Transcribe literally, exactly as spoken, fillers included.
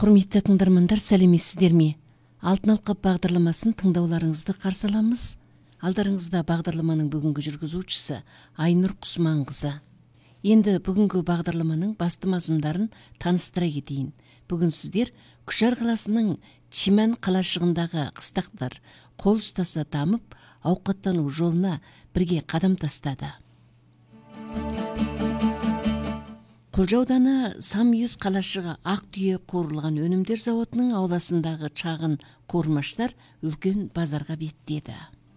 Құрметті тыңдармандар, сәлеметсіздер ме? Алтын алқап бағдарламасын тыңдауларыңызды қарсы аламыз. Алдарыңызда бағдарламаның бүгінгі жүргізушісі Айнұр Құсманқызы. Енді бүгінгі бағдарламаның басты мазмұндарын таныстыра кетейін. Бүгін сіздер Күшар қаласының Чиман қалашығындағы қыстақтар қол ұстаса дамып, ауқаттану жолына бірге қадам тастады. Құлжа ауданы Самүйіз қалашығы ақ түйе қуырылған өнімдер зауытының ауласындағы шағын қуырмаштар үлкен базарға беттеді.